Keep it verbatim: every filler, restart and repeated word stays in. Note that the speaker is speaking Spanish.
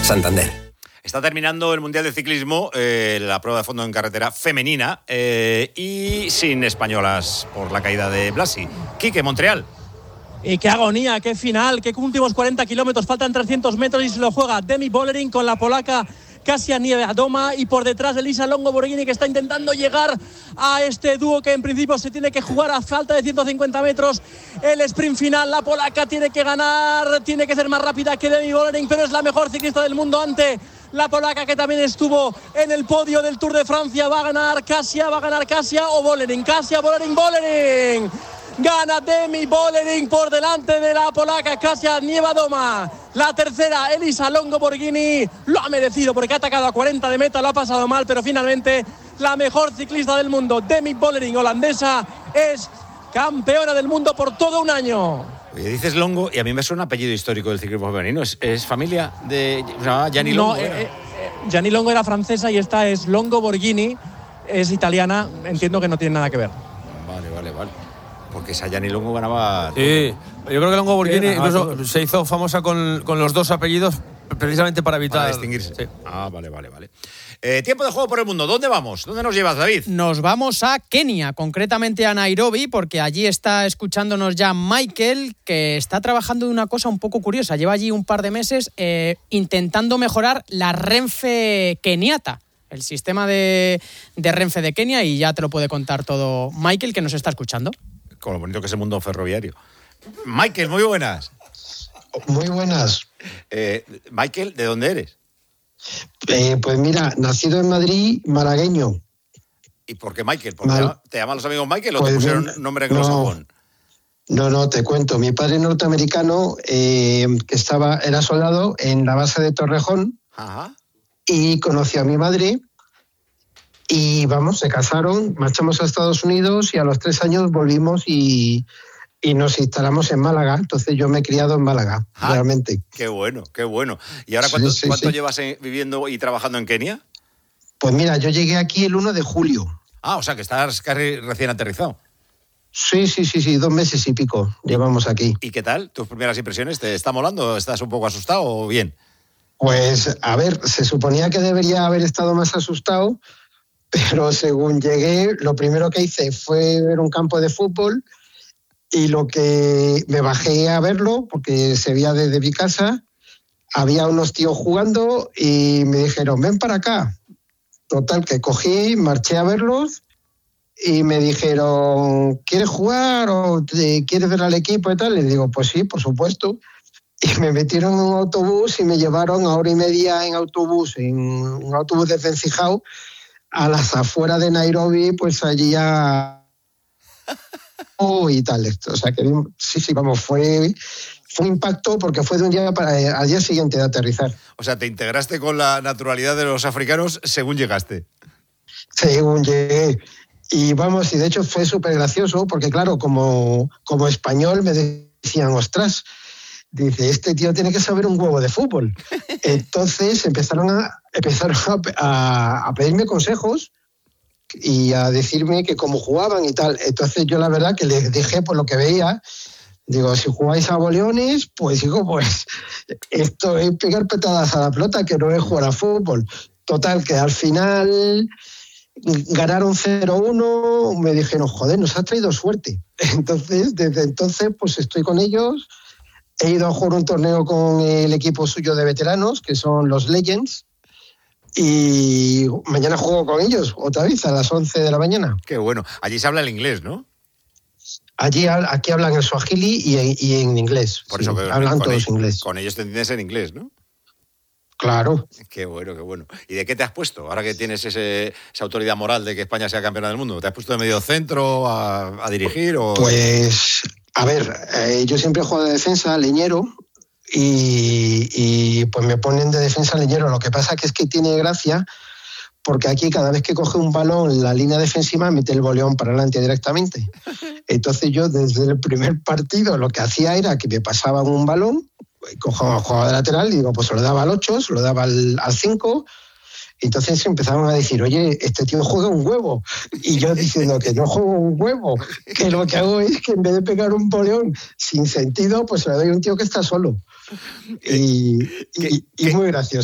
Santander. Está terminando el Mundial de Ciclismo, eh, la prueba de fondo en carretera femenina, eh, y sin españolas por la caída de Blasi. Quique, Montreal. Y qué agonía, qué final, qué últimos cuarenta kilómetros, faltan trescientos metros y se lo juega Demi Vollering con la polaca Kasia Niewiadoma y por detrás Elisa Longo Borghini, que está intentando llegar a este dúo que en principio se tiene que jugar a falta de ciento cincuenta metros. El sprint final, la polaca tiene que ganar, tiene que ser más rápida que Demi Vollering, pero es la mejor ciclista del mundo ante la polaca, que también estuvo en el podio del Tour de Francia. Va a ganar Kasia, va a ganar Kasia o Vollering. Kasia, Vollering, Vollering. Gana Demi Vollering por delante de la polaca Kasia Niewiadoma. La tercera, Elisa Longo Borghini, lo ha merecido porque ha atacado a cuarenta de meta, lo ha pasado mal, pero finalmente la mejor ciclista del mundo, Demi Vollering, holandesa, es campeona del mundo por todo un año. Oye, dices Longo y a mí me suena un apellido histórico del ciclismo femenino. ¿Es, es familia de se llamaba Gianni Longo? No, eh, eh, Gianni Longo era francesa y esta es Longo Borghini, es italiana, entiendo que no tiene nada que ver. Vale, vale, vale. Porque esa Gianni Longo ganaba... Sí, yo creo que Longo Borghini sí, incluso todo. se hizo famosa con, con los dos apellidos precisamente para evitar... Para distinguirse. Sí. Ah, vale, vale, vale. Eh, tiempo de juego por el mundo. ¿Dónde vamos? ¿Dónde nos llevas, David? Nos vamos a Kenia, concretamente a Nairobi, porque allí está escuchándonos ya Michael, que está trabajando en una cosa un poco curiosa. Lleva allí un par de meses eh, intentando mejorar la Renfe keniata, el sistema de, de Renfe de Kenia, y ya te lo puede contar todo Michael, que nos está escuchando. Con lo bonito que es el mundo ferroviario. Michael, muy buenas. Muy buenas. Eh, Michael, ¿de dónde eres? Eh, pues mira, nacido en Madrid, malagueño. ¿Y por qué Michael? ¿Porque Mal. te llaman los amigos Michael o Pues te pusieron no, nombre anglosajón? No, no, te cuento. Mi padre norteamericano, eh, que estaba, era soldado en la base de Torrejón. Ajá. Y conoció a mi madre. Y vamos, se casaron, marchamos a Estados Unidos y a los tres años volvimos y, y nos instalamos en Málaga. Entonces yo me he criado en Málaga, Ah, realmente. Qué bueno, qué bueno. ¿Y ahora cuánto, Sí, sí, cuánto sí. llevas en- viviendo y trabajando en Kenia? Pues mira, yo llegué aquí el uno de julio. Ah, o sea que estás casi recién aterrizado. Sí, sí, sí, sí, dos meses y pico llevamos aquí. ¿Y qué tal? ¿Tus primeras impresiones? ¿Te está molando? ¿Estás un poco asustado o bien? Pues, a ver, se suponía que debería haber estado más asustado, pero según llegué, lo primero que hice fue ver un campo de fútbol y lo que me bajé a verlo, porque se veía desde mi casa, había unos tíos jugando y me dijeron, ven para acá. Total, que cogí, marché a verlos y me dijeron, ¿quieres jugar o te, quieres ver al equipo y tal? Les digo, pues sí, por supuesto. Y me metieron en un autobús y me llevaron a hora y media en autobús, en un autobús de Vencijao, a las afueras de Nairobi, pues allí a... Oh, y tal. Esto. O sea que sí, sí, vamos, fue, fue un impacto porque fue de un día para eh, al día siguiente de aterrizar. O sea, te integraste con la naturalidad de los africanos según llegaste. Según llegué. Y vamos, y de hecho fue súper gracioso porque claro, como, como español me decían, ostras, dice, este tío tiene que saber un huevo de fútbol. Entonces empezaron a, empezaron a, a, a pedirme consejos y a decirme que cómo jugaban y tal. Entonces yo la verdad que les dije por lo que veía, digo, si jugáis a boleones, pues digo, pues esto es pegar patadas a la pelota, que no es jugar a fútbol. Total, que al final ganaron cero uno, me dijeron, joder, nos has traído suerte. Entonces, desde entonces, pues estoy con ellos. He ido a jugar un torneo con el equipo suyo de veteranos, que son los Legends, y mañana juego con ellos, otra vez, a las once de la mañana. Qué bueno. Allí se habla el inglés, ¿no? Allí, aquí hablan en swahili y en, y en inglés. Por sí, eso que hablan con todos ellos, inglés. Con ellos te entiendes en inglés, ¿no? Claro. Qué bueno, qué bueno. ¿Y de qué te has puesto? Ahora que tienes ese, esa autoridad moral de que España sea campeona del mundo, ¿te has puesto de medio centro a, a dirigir? O... Pues, a ver, eh, yo siempre he jugado de defensa, leñero, y, y pues me ponen de defensa leñero. Lo que pasa que es que tiene gracia porque aquí cada vez que coge un balón la línea defensiva mete el boleón para adelante directamente. Entonces yo desde el primer partido lo que hacía era que me pasaban un balón, cogía un jugador de lateral y digo, pues se lo daba al ocho, se lo daba al cinco. Entonces empezaron a decir, oye, este tío juega un huevo. Y yo diciendo que no juego un huevo, que lo que hago es que en vez de pegar un boleón sin sentido, pues se le doy a un tío que está solo. Y, y, y muy gracioso.